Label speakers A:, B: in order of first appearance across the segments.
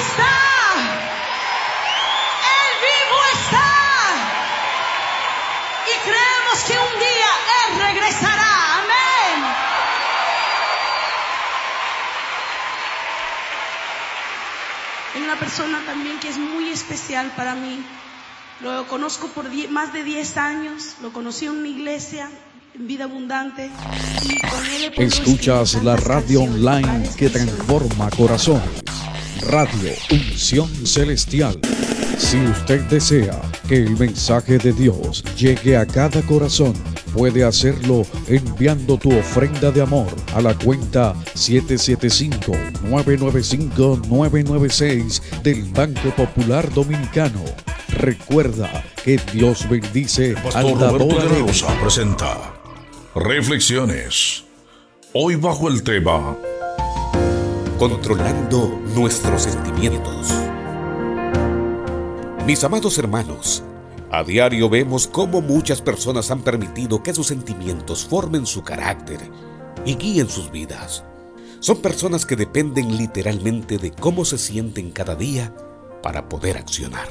A: está. Él vivo está. Y creemos que un día Él regresará. Amén. Hay una persona también que es muy especial para mí. Lo conozco por más de 10 años. Lo conocí en una iglesia, en Vida Abundante. Y con él
B: escuchas la radio online que transforma corazones. Radio Unción Celestial. Si usted desea que el mensaje de Dios llegue a cada corazón, puede hacerlo enviando tu ofrenda de amor a la cuenta 775-995-996 del Banco Popular Dominicano. Recuerda que Dios bendice al dador de Rosa
C: presenta Reflexiones. Hoy bajo el tema
D: Controlando nuestros sentimientos. Mis amados hermanos, a diario vemos cómo muchas personas han permitido que sus sentimientos formen su carácter y guíen sus vidas. Son personas que dependen literalmente de cómo se sienten cada día para poder accionar.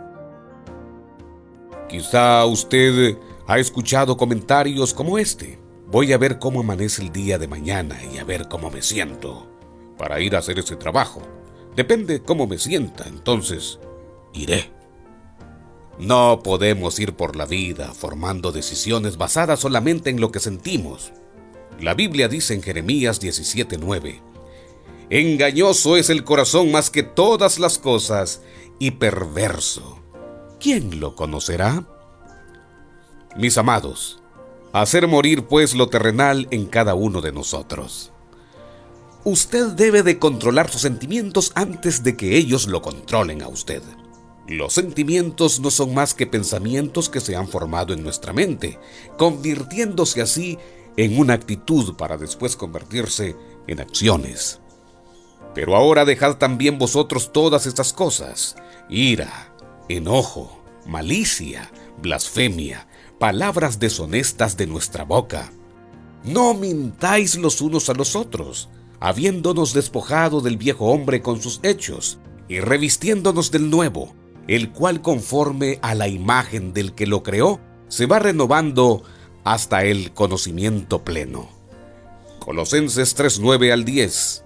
D: Quizá usted ha escuchado comentarios como este: voy a ver cómo amanece el día de mañana y a ver cómo me siento para ir a hacer ese trabajo. Depende cómo me sienta, entonces iré. No podemos ir por la vida formando decisiones basadas solamente en lo que sentimos. La Biblia dice en Jeremías 17:9: engañoso es el corazón más que todas las cosas y perverso. ¿Quién lo conocerá? Mis amados, hacer morir pues lo terrenal en cada uno de nosotros. Usted debe de controlar sus sentimientos antes de que ellos lo controlen a usted. Los sentimientos no son más que pensamientos que se han formado en nuestra mente, convirtiéndose así en una actitud para después convertirse en acciones. Pero ahora dejad también vosotros todas estas cosas: ira, enojo, malicia, blasfemia, palabras deshonestas de nuestra boca. No mintáis los unos a los otros, habiéndonos despojado del viejo hombre con sus hechos, y revistiéndonos del nuevo, el cual conforme a la imagen del que lo creó, se va renovando hasta el conocimiento pleno. Colosenses 3:9 al 10.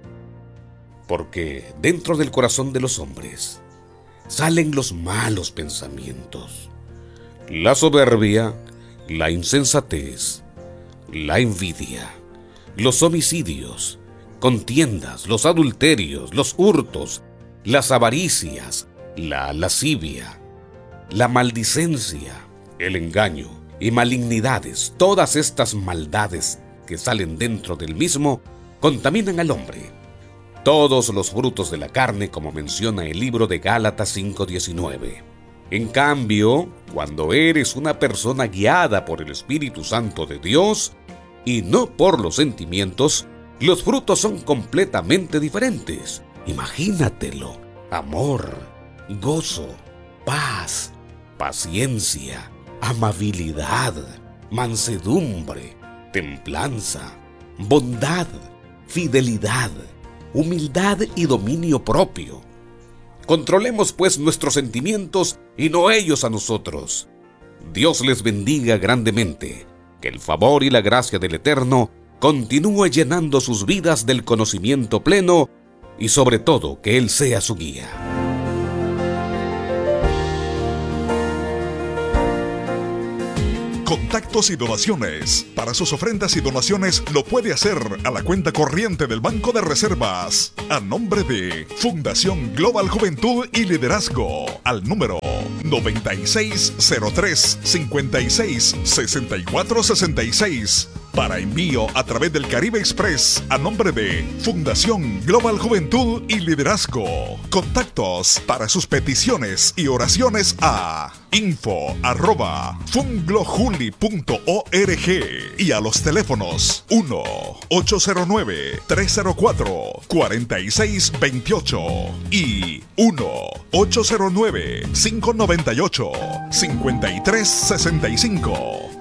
D: Porque dentro del corazón de los hombres salen los malos pensamientos, la soberbia, la insensatez, la envidia, los homicidios, contiendas, los adulterios, los hurtos, las avaricias, la lascivia, la maldicencia, el engaño y malignidades. Todas estas maldades que salen dentro del mismo contaminan al hombre. Todos los frutos de la carne, como menciona el libro de Gálatas 5:19. En cambio, cuando eres una persona guiada por el Espíritu Santo de Dios y no por los sentimientos, los frutos son completamente diferentes. Imagínatelo: amor, gozo, paz, paciencia, amabilidad, mansedumbre, templanza, bondad, fidelidad, humildad y dominio propio. Controlemos pues nuestros sentimientos y no ellos a nosotros. Dios les bendiga grandemente. Que el favor y la gracia del Eterno continúe llenando sus vidas del conocimiento pleno y sobre todo que Él sea su guía.
E: Contactos y donaciones. Para sus ofrendas y donaciones lo puede hacer a la cuenta corriente del Banco de Reservas, a nombre de Fundación Global Juventud y Liderazgo, al número 9603-566466. Para envío a través del Caribe Express, a nombre de Fundación Global Juventud y Liderazgo. Contactos para sus peticiones y oraciones a info@funglojuli.org y a los teléfonos 1-809-304-4628 y 1-809-598-5365.